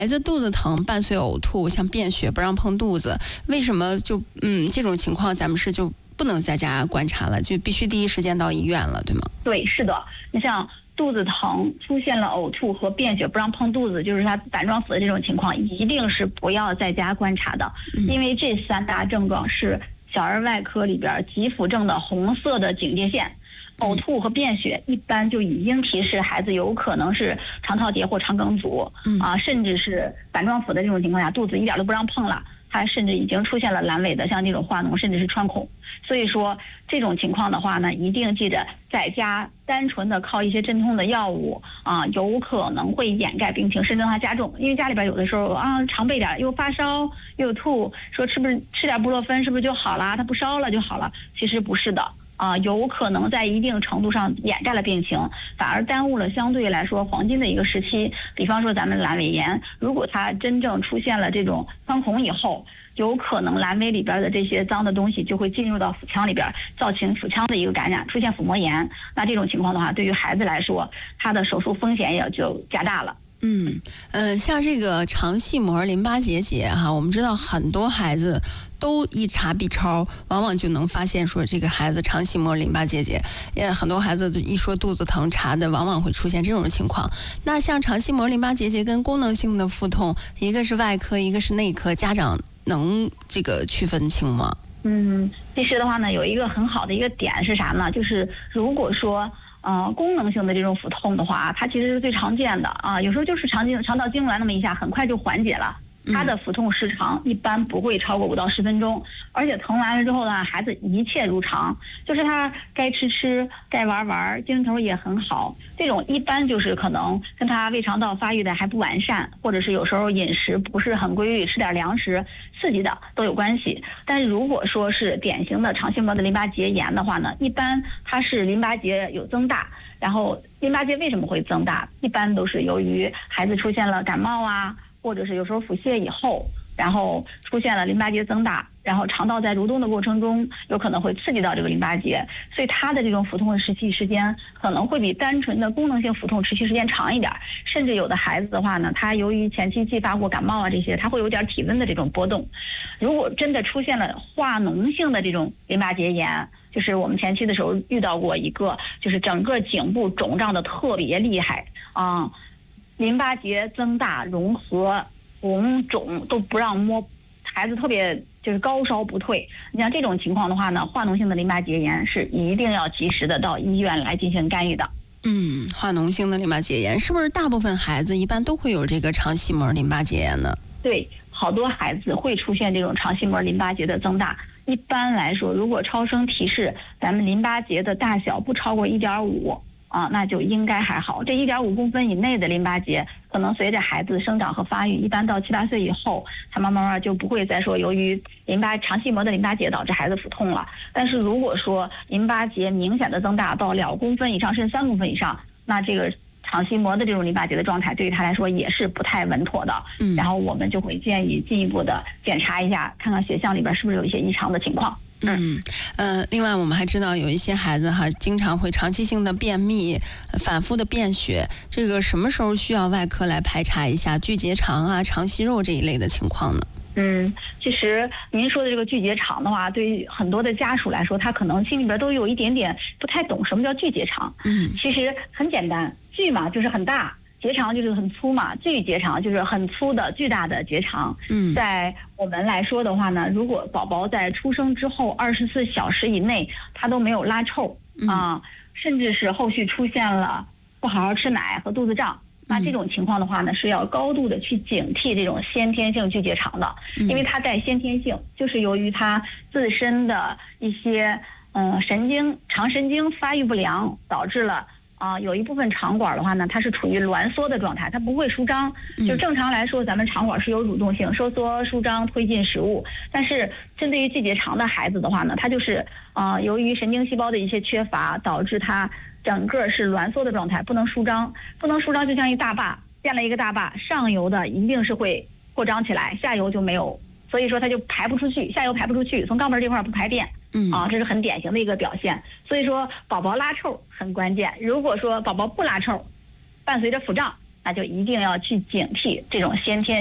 孩子肚子疼伴随呕吐，像便血不让碰肚子，为什么就这种情况咱们是就不能在家观察了，就必须第一时间到医院了，对吗？ 对，是的。你像肚子疼出现了呕吐和便血不让碰肚子，就是他胆装死的这种情况，一定是不要在家观察的，因为这3大症状是小儿外科里边急辅症的红色的警戒线。呕吐和便血一般就已经提示孩子有可能是肠套结或肠梗阻，甚至是胆装死的这种情况下，肚子一点都不让碰了，它甚至已经出现了阑尾的，像这种化脓，甚至是穿孔。所以说这种情况的话呢，一定记着在家单纯的靠一些镇痛的药物有可能会掩盖病情，甚至让它加重。因为家里边有的时候常备点，又发烧又吐，说是不是吃点布洛芬是不是就好了？它不烧了就好了？其实不是的。有可能在一定程度上掩盖了病情，反而耽误了相对来说黄金的一个时期。比方说咱们阑尾炎，如果它真正出现了这种穿孔以后，有可能阑尾里边的这些脏的东西就会进入到腹腔里边，造成腹腔的一个感染，出现腹膜炎。那这种情况的话，对于孩子来说，他的手术风险也就加大了。 像这个肠系膜淋巴结节我们知道很多孩子都一查 B 超，往往就能发现说这个孩子肠系膜淋巴结节，也很多孩子一说肚子疼查的往往会出现这种情况。那像肠系膜淋巴结节跟功能性的腹痛，一个是外科，一个是内科，家长能这个区分清吗？ 其实的话呢，有一个很好的一个点是啥呢？就是如果说功能性的这种腹痛的话，它其实是最常见的有时候就是肠道痉挛那么一下，很快就缓解了。它的腹痛时长一般不会超过5到10分钟，而且疼完了之后呢，孩子一切如常，就是他该吃吃，该玩玩，精神头也很好。这种一般就是可能跟他胃肠道发育的还不完善，或者是有时候饮食不是很规律，吃点粮食刺激的都有关系。但是如果说是典型的肠系膜的淋巴结炎的话呢，一般它是淋巴结有增大。然后淋巴结为什么会增大？一般都是由于孩子出现了感冒或者是有时候腹泻以后，然后出现了淋巴结增大，然后肠道在蠕动的过程中有可能会刺激到这个淋巴结，所以它的这种腹痛的持续时间可能会比单纯的功能性腹痛持续时间长一点。甚至有的孩子的话呢，他由于前期继发过感冒这些，他会有点体温的这种波动。如果真的出现了化脓性的这种淋巴结炎，就是我们前期的时候遇到过一个，就是整个颈部肿胀的特别厉害淋巴结增大、融合、红肿都不让摸，孩子特别就是高烧不退。你像这种情况的话呢，化脓性的淋巴结炎是一定要及时的到医院来进行干预的。 化脓性的淋巴结炎是不是大部分孩子一般都会有这个肠系膜淋巴结炎呢？ 对，好多孩子会出现这种肠系膜淋巴结的增大。一般来说，如果超声提示咱们淋巴结的大小不超过1.5那就应该还好。这1.5公分以内的淋巴结，可能随着孩子生长和发育，一般到7、8岁以后，他慢慢就不会再说由于肠系膜的淋巴结导致孩子腹痛了。但是如果说淋巴结明显的增大到2公分以上，甚至3公分以上，那这个肠系膜的这种淋巴结的状态对于他来说也是不太稳妥的。然后我们就会建议进一步的检查一下，看看血象里边是不是有一些异常的情况。 另外我们还知道有一些孩子经常会长期性的便秘，反复的便血，这个什么时候需要外科来排查一下巨结肠肠息肉这一类的情况呢？ 其实您说的这个巨结肠的话，对于很多的家属来说，他可能心里边都有一点点不太懂什么叫巨结肠。其实很简单，巨嘛就是很大，结肠就是很粗嘛，巨结肠就是很粗的巨大的结肠。在我们来说的话呢，如果宝宝在出生之后24小时以内他都没有拉臭甚至是后续出现了不好好吃奶和肚子胀，那这种情况的话呢，是要高度的去警惕这种先天性巨结肠的。因为它带先天性，就是由于它自身的一些肠神经发育不良，导致了有一部分肠管的话呢，它是处于挛缩的状态，它不会舒张。就正常来说，咱们肠管是有蠕动性，收缩、舒张、推进食物。但是针对于巨结肠的孩子的话呢，它就是由于神经细胞的一些缺乏，导致它整个是挛缩的状态，不能舒张。不能舒张就像一大坝，建了一个大坝，上游的一定是会扩张起来，下游就没有，所以说它就排不出去，下游排不出去，从肛门这块不排便。这是很典型的一个表现。所以说宝宝拉臭很关键，如果说宝宝不拉臭，伴随着腹胀， 那就一定要去警惕这种先天